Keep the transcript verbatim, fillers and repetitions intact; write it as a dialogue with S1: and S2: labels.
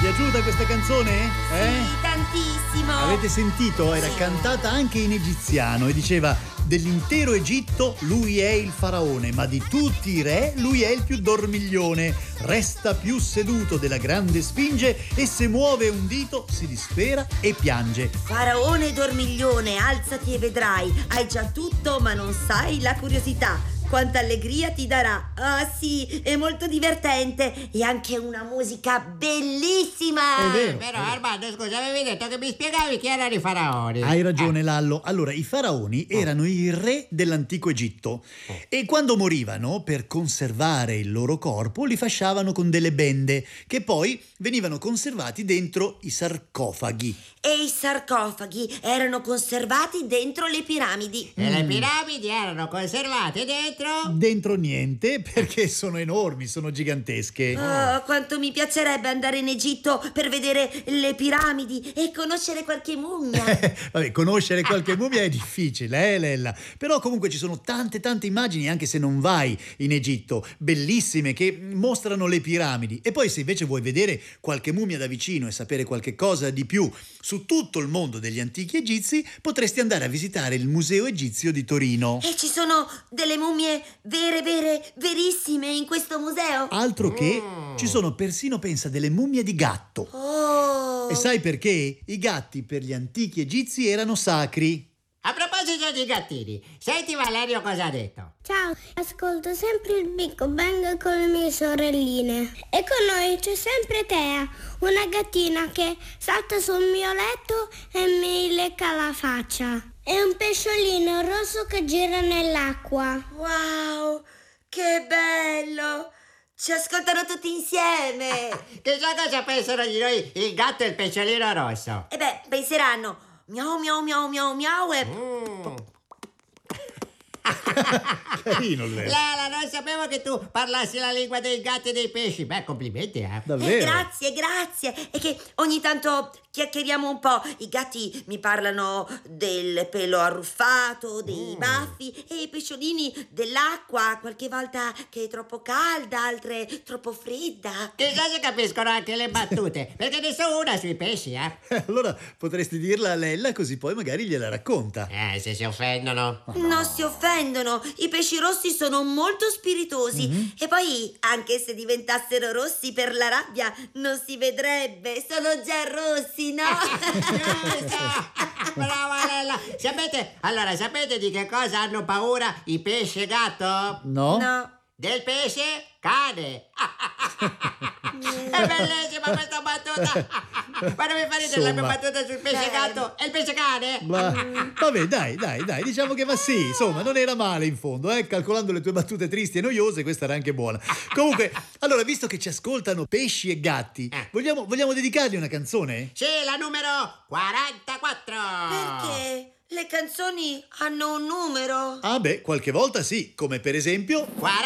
S1: piaciuta questa canzone? Eh?
S2: Sì, tantissimo.
S1: Avete sentito? Era cantata anche in egiziano e diceva: dell'intero Egitto lui è il faraone, ma di tutti i re lui è il più dormiglione. Resta più seduto della grande sfinge e se muove un dito si dispera e piange.
S2: Faraone dormiglione, alzati e vedrai. Hai già tutto ma non sai la curiosità. Quanta allegria ti darà. Ah sì, è molto divertente e anche una musica bellissima.
S1: È vero.
S3: Però Armando, scusa, avevi detto che mi spiegavi chi erano i faraoni.
S1: Hai ragione, Lallo. Allora, i faraoni erano i re dell'antico Egitto e quando morivano, per conservare il loro corpo, li fasciavano con delle bende che poi venivano conservati dentro i sarcofagi.
S2: E i sarcofagi erano conservati dentro le piramidi.
S3: E le piramidi erano conservate dentro?
S1: Dentro niente, perché sono enormi, sono gigantesche.
S2: Oh, quanto mi piacerebbe andare in Egitto per vedere le piramidi e conoscere qualche mummia.
S1: Vabbè, conoscere qualche mummia è difficile, eh, Lella? Però comunque ci sono tante tante immagini, anche se non vai in Egitto, bellissime, che mostrano le piramidi. E poi se invece vuoi vedere qualche mummia da vicino e sapere qualche cosa di più su tutto il mondo degli antichi egizi, potresti andare a visitare il Museo Egizio di Torino.
S2: E ci sono delle mummie vere, vere, verissime in questo museo.
S1: Altro che, ci sono persino, pensa, delle mummie di gatto.
S2: Oh.
S1: E sai perché? I gatti per gli antichi egizi erano sacri.
S3: A proposito di gattini, senti Valerio cosa ha detto.
S4: Ciao, ascolto sempre il Big Bang con le mie sorelline. E con noi c'è sempre Tea, una gattina che salta sul mio letto e mi lecca la faccia. E un pesciolino rosso che gira nell'acqua.
S2: Wow, che bello! Ci ascoltano tutti insieme.
S3: Chissà cosa pensano di noi il gatto e il pesciolino rosso.
S2: E beh, penseranno miau miau miau miau miau e...
S3: Mm.
S1: Carino il vero.
S3: Lala, non sapevo che tu parlassi la lingua dei gatti e dei pesci. Beh, complimenti, eh.
S1: Davvero?
S2: Eh, grazie, grazie. E che ogni tanto chiacchieriamo un po'. I gatti mi parlano del pelo arruffato, dei
S3: Mm.
S2: baffi e i pesciolini dell'acqua, qualche volta che è troppo calda, altre troppo fredda.
S3: Chissà se capiscono anche le battute, perché ne so una sui pesci, eh.
S1: Eh, Allora potresti dirla a Lella, così poi magari gliela racconta.
S3: Eh, se si offendono.
S2: Non si offendono, i pesci rossi sono molto spiritosi.
S1: Mm-hmm.
S2: E poi, anche se diventassero rossi per la rabbia, non si vedrebbe, sono già rossi, no?
S3: Brava Lella. Sapete, allora, sapete di che cosa hanno paura i pesci e gatto?
S1: No?
S2: No.
S3: Del pesce cane. È bellissima questa battuta. Ma non mi fa ridere la mia
S1: Insomma.
S3: battuta sul pesce gatto e il pesce cane?
S1: Ma, vabbè, dai, dai, dai, diciamo che va sì, insomma, non era male in fondo, eh? Calcolando le tue battute tristi e noiose, questa era anche buona. Comunque, allora, visto che ci ascoltano pesci e gatti,
S3: Eh.
S1: vogliamo, vogliamo dedicargli una canzone?
S3: Sì, la numero quarantaquattro.
S2: Perché? Le canzoni hanno un numero.
S1: Ah beh, qualche volta sì, come per esempio...
S3: quaranta